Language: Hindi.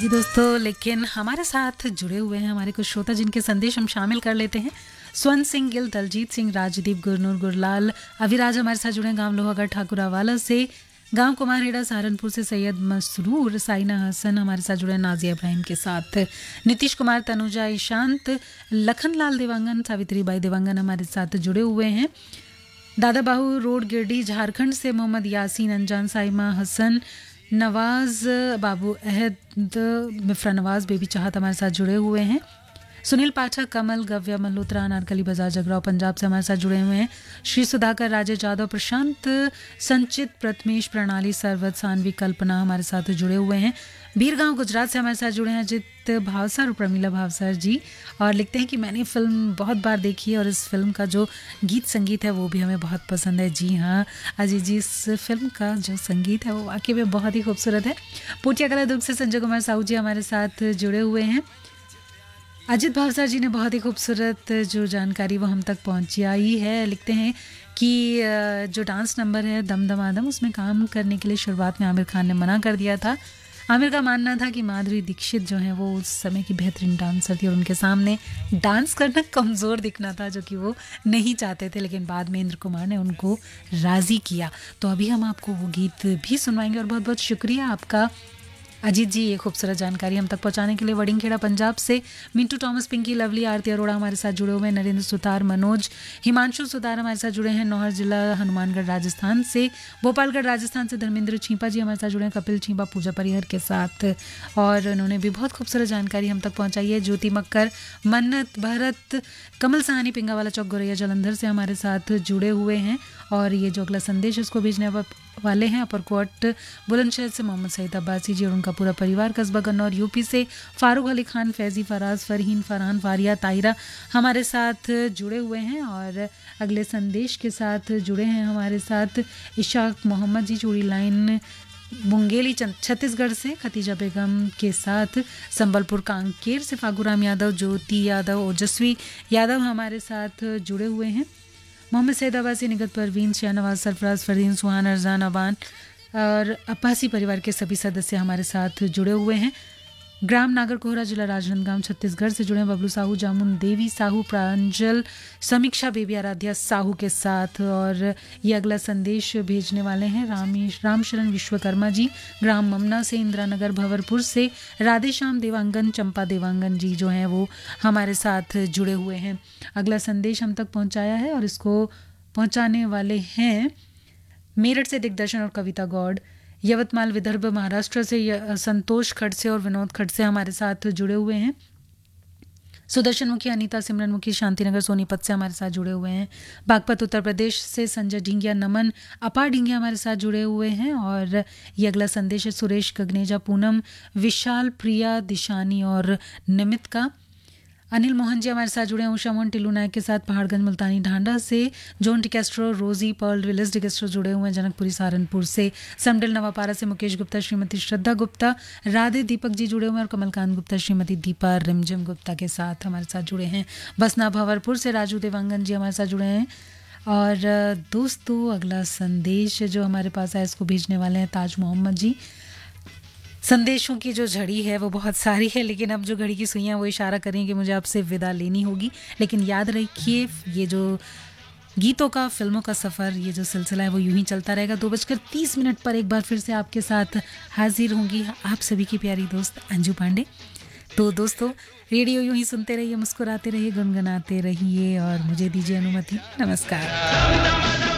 जी दोस्तों, लेकिन हमारे साथ जुड़े हुए हैं हमारे कुछ श्रोता जिनके संदेश हम शामिल कर लेते हैं। स्वर्ण सिंह गिल, दलजीत सिंह, राजदीप, गुरनूर, गुरलाल, अविराज हमारे साथ जुड़े हैं गांव लोहागढ़ ठाकुरावाला से, गांव कुमारहेड़ा सहारनपुर से सैयद मसरूर, साइना हसन हमारे साथ जुड़े हैं नाजिया इब्राहिम के साथ, नीतीश कुमार, तनुजा, ईशांत, लखनलाल देवांगन, सावित्री बाई देवांगन हमारे साथ जुड़े हुए हैं। दादा बाहू रोड गिरडी झारखंड से मोहम्मद यासीन, अनजान, साइमा हसन, नवाज, बाबू अहद, मिफ्रा नवाज, बेबी चाहत हमारे साथ जुड़े हुए हैं। सुनील पाठक, कमल, गव्या मल्होत्रा, नारकली बाजार जगराव पंजाब से हमारे साथ जुड़े हुए हैं। श्री सुधाकर, राजेश जादव, प्रशांत, संचित, प्रथमेश, प्रणाली, सरवत, सानवी, कल्पना हमारे साथ जुड़े हुए हैं। बीरगांव गुजरात से हमारे साथ जुड़े हैं अजित भावसर और प्रमीला भावसर जी, और लिखते हैं कि मैंने फ़िल्म बहुत बार देखी है और इस फिल्म का जो गीत संगीत है वो भी हमें बहुत पसंद है। जी हाँ अजीत जी, इस फिल्म का जो संगीत है वो वाकई में बहुत ही खूबसूरत है। पोटिया कला दुर्ग से संजय कुमार साहू जी हमारे साथ जुड़े हुए हैं। अजित भावसर जी ने बहुत ही खूबसूरत जो जानकारी वो हम तक पहुंची आई है। लिखते हैं कि जो डांस नंबर है दम दम आदम, उसमें काम करने के लिए शुरुआत में आमिर खान ने मना कर दिया था। आमिर का मानना था कि माधुरी दीक्षित जो है वो उस समय की बेहतरीन डांसर थी और उनके सामने डांस करना कमज़ोर दिखना था, जो कि वो नहीं चाहते थे, लेकिन बाद में इंद्र कुमार ने उनको राज़ी किया। तो अभी हम आपको वो गीत भी सुनवाएंगे और बहुत बहुत शुक्रिया आपका अजीत जी ये खूबसूरत जानकारी हम तक पहुंचाने के लिए। वडिंगखेड़ा पंजाब से मिंटू टॉमस, पिंकी, लवली, आरती अरोड़ा हमारे साथ जुड़े हुए हैं। नरेंद्र सुतार, मनोज, हिमांशु सुतार हमारे साथ जुड़े हैं। नौहर जिला हनुमानगढ़ राजस्थान से, भोपालगढ़ राजस्थान से धर्मेंद्र छीपा जी हमारे साथ जुड़े हैं। कपिल छीपा पूजा परिहर के साथ, और उन्होंने भी बहुत खूबसूरत जानकारी हम तक पहुँचाई है। ज्योति मक्कर, मन्नत, भरत, कमल साहनी, पिंगावाला चौक, गोरैया जलंधर से हमारे साथ जुड़े हुए हैं। और ये जो अगला संदेश उसको भेजने वाले हैं अपरकोट बुलंदशहर से मोहम्मद सईद अब्बासी जी और उनका पूरा परिवार। कस्बा गन्नौर यूपी से फारूक अली खान, फैज़ी, फराज, फरहीन, फरहान, फारिया, ताहिरा हमारे साथ जुड़े हुए हैं। और अगले संदेश के साथ जुड़े हैं हमारे साथ इशाक मोहम्मद जी, चूड़ी लाइन मुंगेली छत्तीसगढ़ से, खतीजा बेगम के साथ संबलपुर कांकेर से, फागुराम यादव, ज्योति यादव, ओजस्वी यादव हमारे साथ जुड़े हुए हैं। मोहम्मद सैद अब्बासी, निगत परवीन, शाहनवाज, सरफराज, फरदीन, सुहान, अरजान, अबान और अब्बासी परिवार के सभी सदस्य हमारे साथ जुड़े हुए हैं। ग्राम नागरकोहरा, जिला राजनांदगांव, छत्तीसगढ़ से जुड़े हैं बबलू साहू, जामुन देवी साहू, प्रांजल, समीक्षा, बेबी आराध्या साहू के साथ। और ये अगला संदेश भेजने वाले हैं रामशरण विश्वकर्मा जी, ग्राम ममना से, इंदिरा नगर भंवरपुर से, राधेश्याम देवांगन, चंपा देवांगन जी जो हैं वो हमारे साथ जुड़े हुए हैं। अगला संदेश हम तक पहुंचाया है और इसको पहुंचाने वाले हैं मेरठ से दिग्दर्शन और कविता गौड़, यवतमाल विदर्भ महाराष्ट्र से संतोष खड़से और विनोद खड़से हमारे साथ जुड़े हुए हैं। सुदर्शन मुखी, अनीता, सिमरन मुखी, शांतिनगर सोनीपत से हमारे साथ जुड़े हुए हैं। बागपत उत्तर प्रदेश से संजय ढिंगिया, नमन, अपार ढिंगिया हमारे साथ जुड़े हुए हैं। और ये अगला संदेश है सुरेश गगनेजा, पूनम, विशाल, प्रिया, दिशानी और निमित का। अनिल मोहन जी हमारे साथ जुड़े हैं। उषा मोहन, टिल्लू नायक के साथ पहाड़गंज मुल्तानी ढांडा से, जॉन डिकेस्ट्रो, रोजी, पर्ल, विलिस डिकेस्ट्रो जुड़े हुए हैं जनकपुरी सहारनपुर से, समडिल नवापारा से मुकेश गुप्ता, श्रीमती श्रद्धा गुप्ता, राधे दीपक जी जुड़े हुए हैं और कमलकांत गुप्ता, श्रीमती दीपा रिमझिम गुप्ता के साथ हमारे साथ जुड़े हैं। बसना भंवरपुर से राजू देवांगन जी हमारे साथ जुड़े हैं। और दोस्तों अगला संदेश जो हमारे पास है इसको भेजने वाले हैं ताज मोहम्मद जी। संदेशों की जो झड़ी है वो बहुत सारी है, लेकिन अब जो घड़ी की सुइयां वो इशारा करें कि मुझे आपसे विदा लेनी होगी। लेकिन याद रखिए ये जो गीतों का, फिल्मों का सफ़र, ये जो सिलसिला है वो यूं ही चलता रहेगा। 2:30 पर एक बार फिर से आपके साथ हाजिर होंगी आप सभी की प्यारी दोस्त अंजू पांडे। तो दोस्तों रेडियो यूं ही सुनते रहिए, मुस्कुराते रहिए, गुनगुनाते रहिए और मुझे दीजिए अनुमति। नमस्कार।